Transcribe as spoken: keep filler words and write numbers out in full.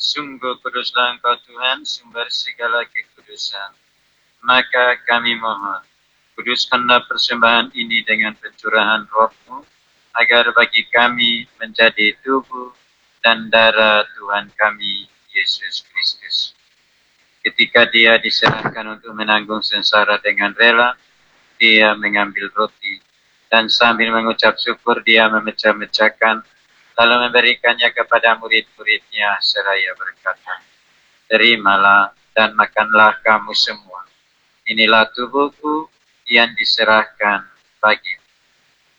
Sungguh kuduslah Engkau Tuhan, sumber segala kekudusan. Maka kami mohon, kuduskanlah persembahan ini dengan pencurahan Roh-Mu, agar bagi kami menjadi tubuh dan darah Tuhan kami, Yesus Kristus. Ketika Dia diserahkan untuk menanggung sengsara dengan rela, Dia mengambil roti, dan sambil mengucap syukur Dia memecah-mecahkan, lalu memberikannya kepada murid-muridnya seraya berkata, "Terimalah dan makanlah kamu semua. Inilah tubuhku yang diserahkan bagimu."